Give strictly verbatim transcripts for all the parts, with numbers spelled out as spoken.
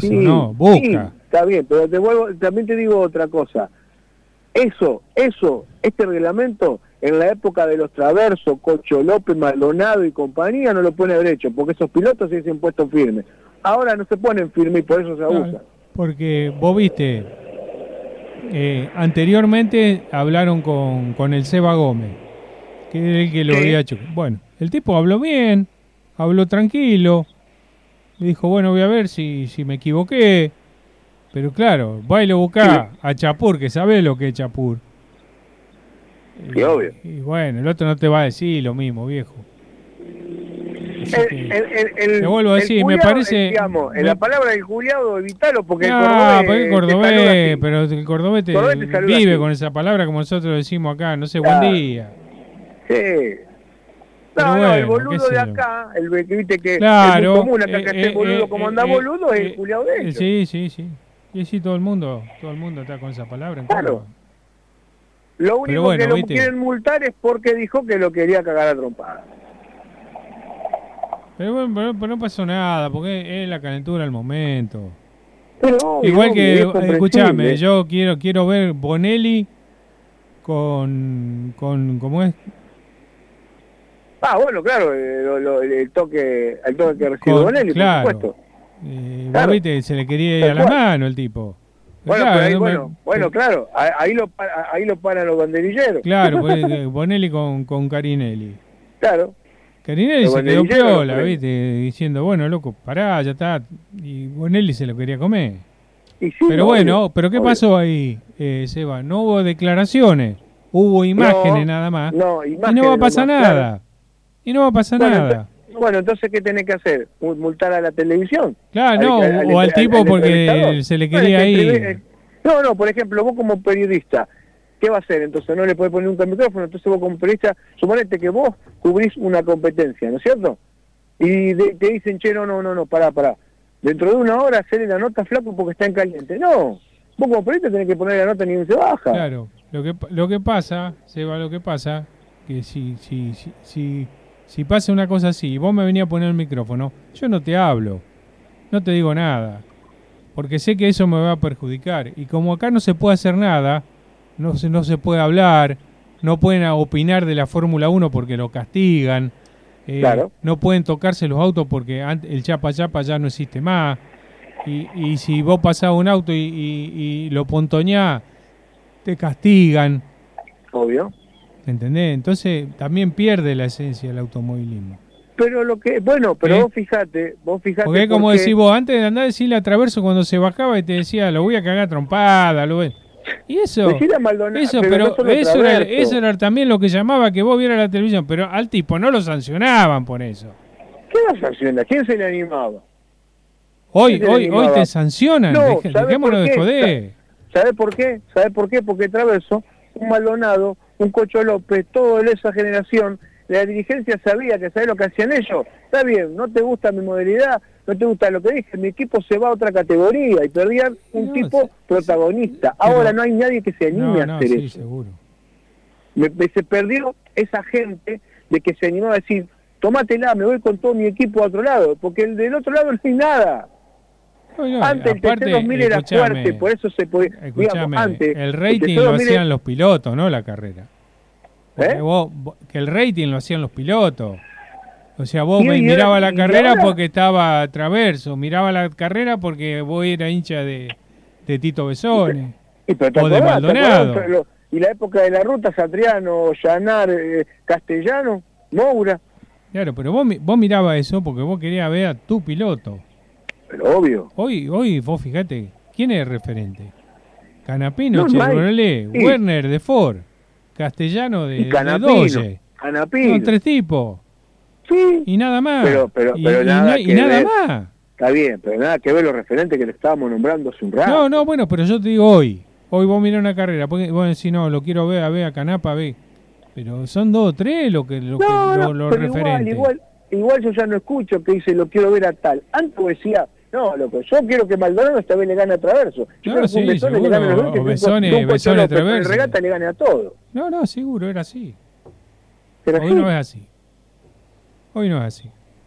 eso, sí, ¿no? Busca. Sí, está bien, pero te vuelvo, también te digo otra cosa. Eso, eso, este reglamento, en la época de los Traverso, Cocho López, Maldonado y compañía, no lo pueden haber hecho, porque esos pilotos se han puesto firmes. Ahora no se ponen firmes y por eso se abusa. Claro, porque vos viste, eh, anteriormente hablaron con, con el Seba Gómez, que era el que lo Sí. había hecho. Bueno, el tipo habló bien, habló tranquilo, le dijo, bueno, voy a ver si, si me equivoqué. Pero claro, va y lo busca Sí. a Chapur, que sabe lo que es Chapur. Sí, Y, obvio. y bueno, el otro no te va a decir lo mismo, viejo. Así El, que, el, el, el, te vuelvo a el decir, me culiao, parece... eh, digamos, en me- la palabra del Juliado, evitalo, porque el No, cordobés porque el te saluda cordobés, así. pero el cordobés te Cordobés te saluda vive así. con esa palabra como nosotros decimos acá, no sé, buen Claro. día. Sí. Pero No, no, el bueno, qué boludo sé de yo. acá, el que viste que Claro. es muy común acá eh, que esté eh, boludo eh, como eh, anda eh, boludo, es el eh, culiado de eh, ellos. Sí, sí, sí. Y sí, todo el mundo, todo el mundo está con esa palabra en Claro. Córdoba. Lo Pero único bueno, que lo viste. quieren multar es porque dijo que lo quería cagar a trompada. Pero bueno, pero, pero no pasó nada, porque es la calentura del momento. Pero obvio, Igual obvio, que, es eh, escúchame, comprensible. yo quiero quiero ver Bonelli con, con ¿cómo es? Ah, bueno, claro, eh, lo- lo- el toque el toque que recibe Con, Bonelli, por claro. supuesto. Eh, vos Claro, viste, se le quería ir tal a las cual. manos el tipo. Pero Bueno, claro, pero ahí, no me- bueno, bueno, claro, ahí ahí lo, para- ahí lo paran los banderilleros. claro, pues, eh, Bonelli con, con Carinelli. Claro, Carinelli los se quedó banderilleros lo piola, frenan. viste, diciendo, bueno, loco, pará, ya está. Y Bonelli se lo quería comer. Y sí, Pero obvio, bueno, ¿pero qué obvio. pasó ahí, eh, Seba? No hubo declaraciones, hubo imágenes No, nada más. no, Y no va a imágenes pasar nomás, nada. claro. Y no va a pasar Bueno, nada. ento- bueno, entonces, ¿qué tenés que hacer? ¿Multar a la televisión? Claro, Al- no, al- al o al entre- tipo al porque entrevistador. se le Bueno, quería el que entrevi- ir. eh, No, no, por ejemplo, vos como periodista, ¿qué va a hacer? Entonces no le podés poner un micrófono, entonces vos como periodista, suponete que vos cubrís una competencia, ¿no es cierto? Y de- te dicen, che, no, no, no, no, pará, pará. Dentro de una hora hacerle la nota flaco porque está en caliente. No, vos como periodista tenés que poner la nota ni se baja. Claro, lo que lo que pasa, Seba, lo que pasa, que si si si si, si pasa una cosa así, y vos me venías a poner el micrófono, yo no te hablo, no te digo nada, porque sé que eso me va a perjudicar. Y como acá no se puede hacer nada, no se, no se puede hablar, no pueden opinar de la Fórmula uno porque lo castigan, eh, Claro. no pueden tocarse los autos porque ant- el chapa chapa ya no existe más. Y, y si vos pasás un auto y, y, y lo pontoñás, te castigan, Obvio. ¿entendés? Entonces también pierde la esencia del automovilismo. Pero lo que, bueno, pero ¿Eh? vos fijate, vos fijate Porque es como porque- decís vos, antes de andar a decirle a Traverso cuando se bajaba y te decía, lo voy a cagar a trompada, lo ves. Y eso, Decirle a Maldonado, eso, pero pero no solo eso, era, Traverso. eso era también lo que llamaba que vos vieras la televisión, pero al tipo no lo sancionaban por eso. ¿Qué vas a hacer? ¿A quién se le animaba? Hoy, ¿Quién se le hoy, hoy animaba? te sancionan, No, deje- ¿sabe dejémonos por de qué? joder. ¿Sabe por qué? ¿Sabe por qué? Porque Traverso, un Maldonado, un Cocho López, todo de esa generación, la dirigencia sabía que sabía lo que hacían ellos. Está bien, no te gusta mi modalidad, no te gusta lo que dije, mi equipo se va a otra categoría y perdían un No, tipo sí, protagonista. pero- Ahora no hay nadie que se anime No, a no, hacer sí, eso. seguro. Me, me- se perdió esa gente de que se animaba a decir, tomátela, me voy con todo mi equipo a otro lado, porque el del otro lado no hay nada. No, no, Antes el T C dos mil era escuchame, fuerte, por eso se podía, digamos, escuchame, antes el T C rating lo dos mil hacían los pilotos, no la carrera. Porque ¿Eh? vos- vos- que el rating lo hacían los pilotos. O sea, vos Y- me y miraba ahora- la y carrera ahora- porque estaba Traverso, miraba la carrera porque vos eras hincha de, de Tito Besone Y, pero te o de acordás, ¿te acordás? Maldonado. Pero lo- y la época de la ruta, Satriano, Llanar, eh, Castellano, Moura, Claro, pero vos, mi- vos mirabas eso porque vos querías ver a tu piloto. pero obvio. Hoy, hoy vos fíjate, ¿quién es el referente? Canapino, No, no hay. Chevrolet, Sí. Werner de Ford, Castellano de, Y de Canapino, Dodge. Canapino. Son tres tipos. Sí, Y nada más. Pero- pero- y, pero y nada na- y que nada ver. más. está bien, pero nada que ver los referentes que le estábamos nombrando hace un rato. No, no, bueno, pero yo te digo hoy. Hoy vos mirás una carrera. Porque vos decís, no, lo quiero ver, a ver a Canapa, a ver. Pero son dos o tres lo que, lo que, No, lo- no, los pero igual, referentes. igual, igual yo ya no escucho que dice lo quiero ver a tal. Antes decía, no, loco, yo quiero que Maldonado esta vez le gane a Traverso. Yo No, quiero que sí, un Besone le seguro, gane a los dos, o que un- Besone- que un Cocho Besone López con el Traverso. regata le gane a todo. No, no, seguro, era así. Pero Hoy sí, no es así. Hoy no es así.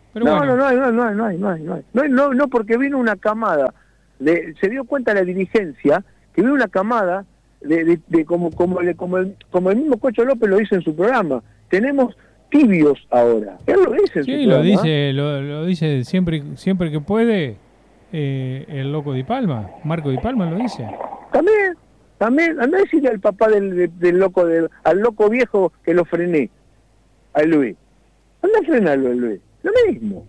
Pero no, bueno. no, no hay, no hay, no hay, no hay, no hay, no hay. No, hay- no, no, porque vino una camada, de, se dio cuenta la dirigencia, que vino una camada de, de, de como, como, el, como, el, como el mismo Cocho López lo dice en su programa, tenemos tibios ahora. Él lo dice en Sí, su lo programa. dice, lo, lo dice siempre, siempre que puede eh, el loco Di Palma, Marco Di Palma lo dice. También, también, anda a decirle al papá del, del, del loco, del, al loco viejo que lo frené, a Luis. Anda a frenarlo, Luis. Lo mismo.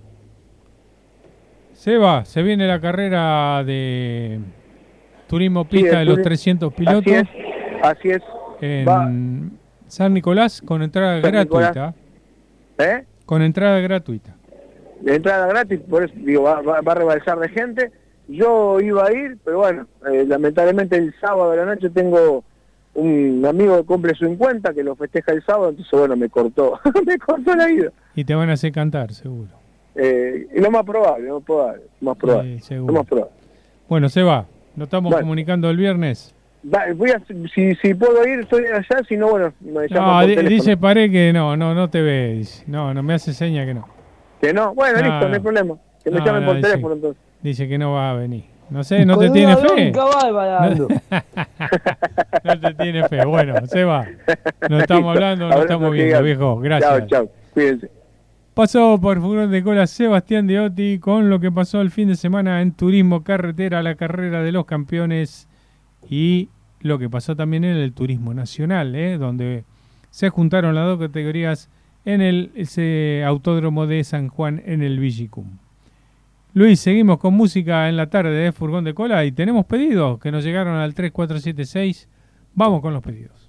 Se va, se viene la carrera de turismo pista Sí, de los turi- trescientos pilotos Así es, así es. en Va, San Nicolás con entrada San gratuita. ¿eh? Con entrada gratuita. De entrada gratis, por eso digo, va, va, va a rebalsar de gente. Yo iba a ir, pero bueno, eh, lamentablemente el sábado de la noche tengo un amigo que cumple cincuenta, que lo festeja el sábado, entonces bueno, me cortó, me cortó la ida. Y te van a hacer cantar, seguro. Eh, y lo más probable, lo más probable, lo más probable, Sí, seguro. lo más probable. Bueno, se va. Nos estamos Bueno. comunicando el viernes. Va, voy a, si, si puedo ir, estoy allá, si no, bueno, me llama No, por di- teléfono. dice Paré que no, no, no te ve. dice. No, no me hace seña que no. Que no, bueno, No, listo, no hay no. problema. Que me No, llamen no, por dice- teléfono entonces. Dice que no va a venir. No sé, no te Con tiene una fe. bronca bárbara, No, no te tiene fe. Bueno, se va. Nos estamos Listo. hablando, nos Abrazo estamos viendo, gigante. viejo. Gracias. Chao, chao, cuídense. Pasó por Furgón de Cola Sebastián Diotti con lo que pasó el fin de semana en Turismo Carretera, la carrera de los campeones, y lo que pasó también en el Turismo Nacional, ¿eh? Donde se juntaron las dos categorías en el ese autódromo de San Juan en el Villicum. Luis, seguimos con música en la tarde de Furgón de Cola y tenemos pedidos que nos llegaron al tres cuatro siete seis. Vamos con los pedidos.